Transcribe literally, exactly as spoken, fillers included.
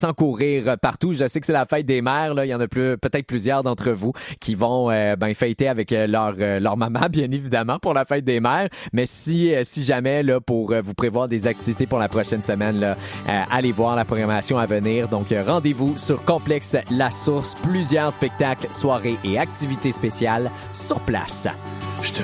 sans courir partout. Je sais que c'est la fête des mères. Là. Il y en a plus, peut-être plusieurs d'entre vous qui vont euh, ben, fêter avec leur, euh, leur maman, bien évidemment, pour la fête des mères. Mais si, euh, si jamais, là, pour euh, vous prévoir des activités pour la prochaine semaine, là, euh, allez voir la programmation à venir. Donc, euh, rendez-vous sur Complexe La Source. Plusieurs spectacles, soirées et activités spéciales sur place.